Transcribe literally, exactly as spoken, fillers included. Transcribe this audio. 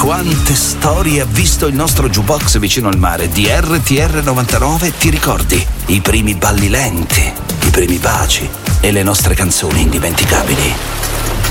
Quante storie ha visto il nostro jukebox vicino al mare. Di R T R novantanove ti ricordi? I primi balli lenti, i primi baci e le nostre canzoni indimenticabili.